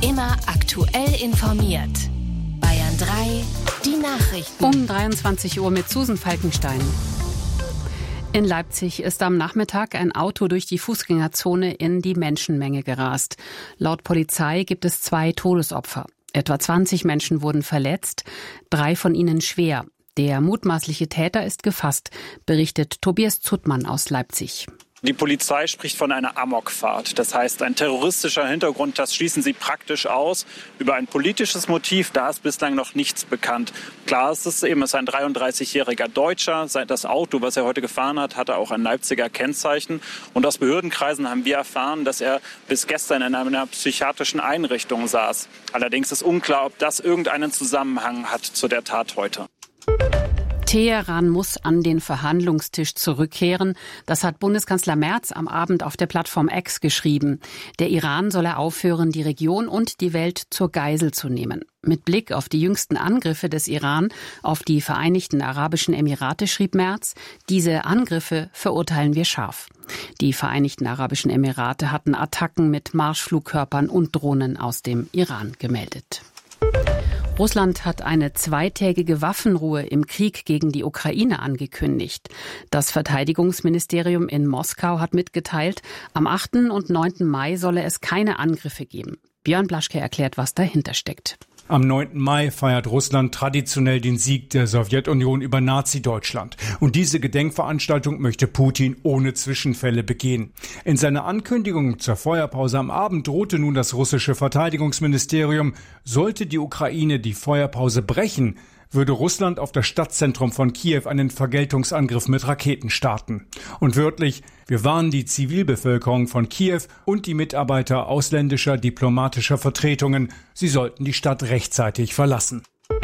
Immer aktuell informiert. Bayern 3, die Nachrichten. Um 23 Uhr mit Susan Falkenstein. In Leipzig ist am Nachmittag ein Auto durch die Fußgängerzone in die Menschenmenge gerast. Laut Polizei gibt es 2 Todesopfer. Etwa 20 Menschen wurden verletzt, 3 von ihnen schwer. Der mutmaßliche Täter ist gefasst, berichtet Tobias Zuttmann aus Leipzig. Die Polizei spricht von einer Amokfahrt. Das heißt, ein terroristischer Hintergrund, das schließen sie praktisch aus. Über ein politisches Motiv, da ist bislang noch nichts bekannt. Klar ist es eben, es ist ein 33-jähriger Deutscher. Das Auto, was er heute gefahren hat, hatte auch ein Leipziger Kennzeichen. Und aus Behördenkreisen haben wir erfahren, dass er bis gestern in einer psychiatrischen Einrichtung saß. Allerdings ist unklar, ob das irgendeinen Zusammenhang hat zu der Tat heute. Teheran muss an den Verhandlungstisch zurückkehren. Das hat Bundeskanzler Merz am Abend auf der Plattform X geschrieben. Der Iran solle aufhören, die Region und die Welt zur Geisel zu nehmen. Mit Blick auf die jüngsten Angriffe des Iran auf die Vereinigten Arabischen Emirate schrieb Merz, diese Angriffe verurteilen wir scharf. Die Vereinigten Arabischen Emirate hatten Attacken mit Marschflugkörpern und Drohnen aus dem Iran gemeldet. Russland hat eine 2-tägige Waffenruhe im Krieg gegen die Ukraine angekündigt. Das Verteidigungsministerium in Moskau hat mitgeteilt, am 8. und 9. Mai solle es keine Angriffe geben. Björn Blaschke erklärt, was dahinter steckt. Am 9. Mai feiert Russland traditionell den Sieg der Sowjetunion über Nazi-Deutschland. Und diese Gedenkveranstaltung möchte Putin ohne Zwischenfälle begehen. In seiner Ankündigung zur Feuerpause am Abend drohte nun das russische Verteidigungsministerium, sollte die Ukraine die Feuerpause brechen, würde Russland auf das Stadtzentrum von Kiew einen Vergeltungsangriff mit Raketen starten. Und wörtlich, wir warnen die Zivilbevölkerung von Kiew und die Mitarbeiter ausländischer diplomatischer Vertretungen, sie sollten die Stadt rechtzeitig verlassen.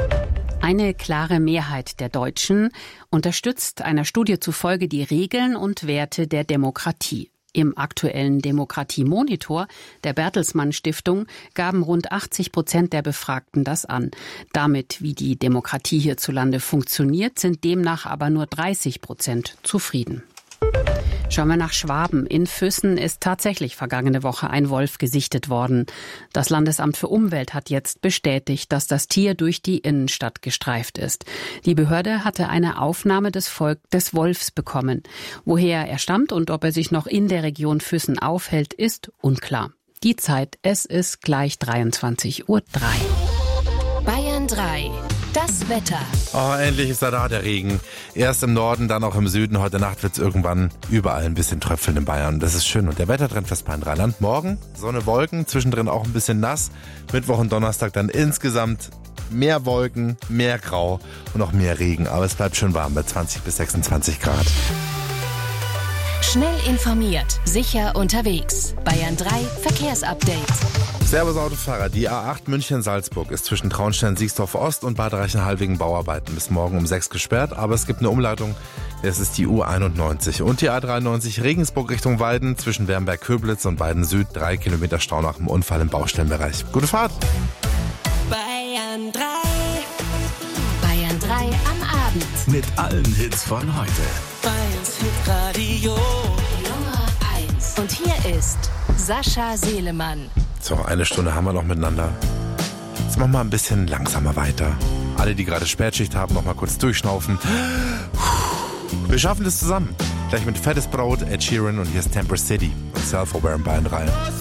Eine klare Mehrheit der Deutschen unterstützt einer Studie zufolge die Regeln und Werte der Demokratie. Im aktuellen Demokratie-Monitor der Bertelsmann Stiftung gaben rund 80% der Befragten das an. Damit, wie die Demokratie hierzulande funktioniert, sind demnach aber nur 30% zufrieden. Schauen wir nach Schwaben. In Füssen ist tatsächlich vergangene Woche ein Wolf gesichtet worden. Das Landesamt für Umwelt hat jetzt bestätigt, dass das Tier durch die Innenstadt gestreift ist. Die Behörde hatte eine Aufnahme des Wolfs bekommen. Woher er stammt und ob er sich noch in der Region Füssen aufhält, ist unklar. Die Zeit, es ist gleich 23:03 Uhr. Bayern 3. Das Wetter. Oh, endlich ist er da, der Regen. Erst im Norden, dann auch im Süden. Heute Nacht wird es irgendwann überall ein bisschen tröpfeln in Bayern. Das ist schön. Und der Wettertrend fürs Rheinland. Morgen Sonne, Wolken, zwischendrin auch ein bisschen nass. Mittwoch und Donnerstag dann insgesamt mehr Wolken, mehr Grau und auch mehr Regen. Aber es bleibt schön warm bei 20 bis 26 Grad. Schnell informiert, sicher unterwegs. Bayern 3 Verkehrsupdate. Servus Autofahrer, die A8 München-Salzburg ist zwischen Traunstein-Siegsdorf-Ost und Bad Reichenhall Bauarbeiten bis morgen um 6 gesperrt, aber es gibt eine Umleitung, das ist die U91 und die A93 Regensburg Richtung Weiden zwischen Wernberg-Köblitz und Weiden Süd 3 Kilometer Stau nach dem Unfall im Baustellenbereich. Gute Fahrt! Bayern 3. Bayern 3 am Abend. Mit allen Hits von heute. Bayerns Hitradio Nummer 1. Und hier ist Sascha Selemann. So, eine Stunde haben wir noch miteinander. Jetzt machen wir ein bisschen langsamer weiter. Alle, die gerade Spätschicht haben, noch mal kurz durchschnaufen. Wir schaffen das zusammen. Gleich mit Fettes Brot, Ed Sheeran und hier ist Temper City und Self-Aware in Bayern 3.